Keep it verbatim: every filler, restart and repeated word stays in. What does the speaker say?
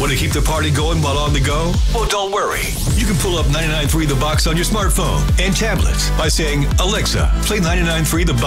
Want to keep the party going while on the go? Well, don't worry. You can pull up ninety-nine point three The Box on your smartphone and tablets by saying, Alexa, play ninety-nine point three The Box.